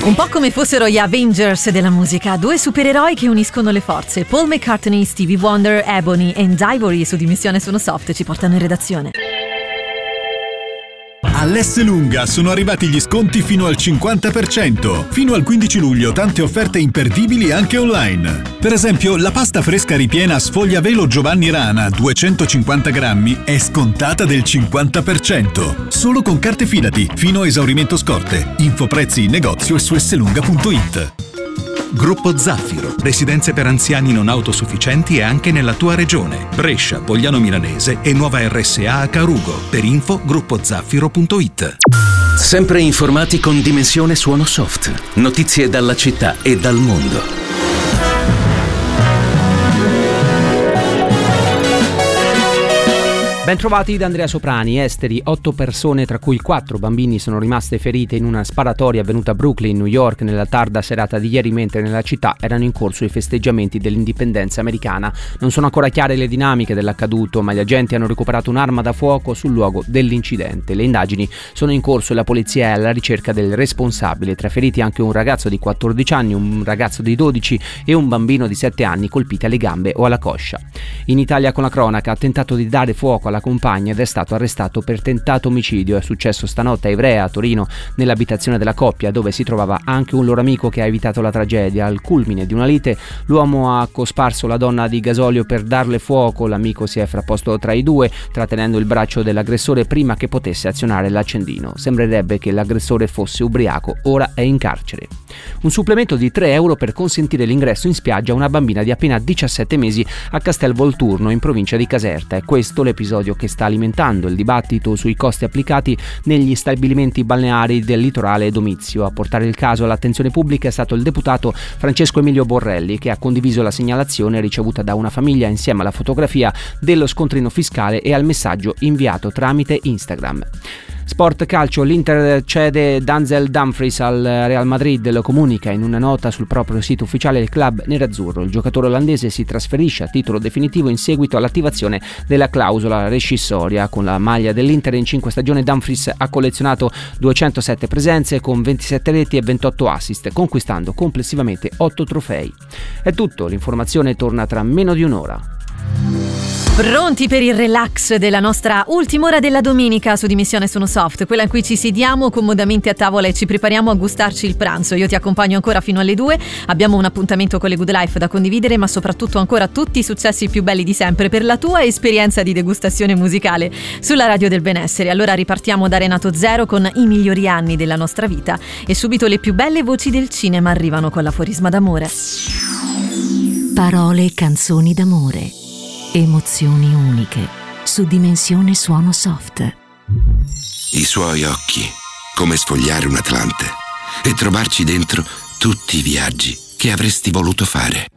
Un po' come fossero gli Avengers della musica, due supereroi che uniscono le forze. Paul McCartney, Stevie Wonder, Ebony e Ivory su Dimensione Suono Soft ci portano in redazione. All'Esselunga sono arrivati gli sconti fino al 50%. Fino al 15 luglio tante offerte imperdibili anche online. Per esempio, la pasta fresca ripiena Sfogliavelo Giovanni Rana 250 grammi è scontata del 50%. Solo con carte Fidati, fino a esaurimento scorte. Infoprezzi in negozio e su esselunga.it. Gruppo Zaffiro, residenze per anziani non autosufficienti e anche nella tua regione. Brescia, Pogliano Milanese e nuova RSA a Carugo. Per info gruppozaffiro.it. Sempre informati con Dimensione Suono Soft. Notizie dalla città e dal mondo. Bentrovati da Andrea Soprani. Esteri, 8 persone, tra cui 4 bambini, sono rimaste ferite in una sparatoria avvenuta a Brooklyn, New York, nella tarda serata di ieri, mentre nella città erano in corso i festeggiamenti dell'indipendenza americana. Non sono ancora chiare le dinamiche dell'accaduto, ma gli agenti hanno recuperato un'arma da fuoco sul luogo dell'incidente. Le indagini sono in corso e la polizia è alla ricerca del responsabile. Tra feriti anche un ragazzo di 14 anni, un ragazzo di 12 e un bambino di 7 anni colpiti alle gambe o alla coscia. In Italia, con la cronaca, ha tentato di dare fuoco alla compagna ed è stato arrestato per tentato omicidio. È successo stanotte a Ivrea, a Torino, nell'abitazione della coppia, dove si trovava anche un loro amico che ha evitato la tragedia. Al culmine di una lite, l'uomo ha cosparso la donna di gasolio per darle fuoco. L'amico si è frapposto tra i due, trattenendo il braccio dell'aggressore prima che potesse azionare l'accendino. Sembrerebbe che l'aggressore fosse ubriaco, ora è in carcere. Un supplemento di 3 euro per consentire l'ingresso in spiaggia a una bambina di appena 17 mesi a Castel Volturno, in provincia di Caserta. È questo l'episodio che sta alimentando il dibattito sui costi applicati negli stabilimenti balneari del litorale domizio. A portare il caso all'attenzione pubblica è stato il deputato Francesco Emilio Borrelli, che ha condiviso la segnalazione ricevuta da una famiglia insieme alla fotografia dello scontrino fiscale e al messaggio inviato tramite Instagram. Sport calcio, l'Inter cede Denzel Dumfries al Real Madrid, lo comunica in una nota sul proprio sito ufficiale il club nerazzurro. Il giocatore olandese si trasferisce a titolo definitivo in seguito all'attivazione della clausola rescissoria. Con la maglia dell'Inter in 5 stagioni Dumfries ha collezionato 207 presenze con 27 reti e 28 assist, conquistando complessivamente 8 trofei. È tutto, l'informazione torna tra meno di un'ora. Pronti per il relax della nostra ultima ora della domenica su Dimensione Suono Soft, quella in cui ci sediamo comodamente a tavola e ci prepariamo a gustarci il pranzo. Io ti accompagno ancora fino alle 2, abbiamo un appuntamento con le Good Life da condividere, ma soprattutto ancora tutti i successi più belli di sempre per la tua esperienza di degustazione musicale sulla Radio del Benessere. Allora ripartiamo da Renato Zero con i migliori anni della nostra vita e subito le più belle voci del cinema arrivano con l'aforisma d'amore. Parole e canzoni d'amore. Emozioni uniche su Dimensione Suono Soft. I suoi occhi, come sfogliare un Atlante e trovarci dentro tutti i viaggi che avresti voluto fare.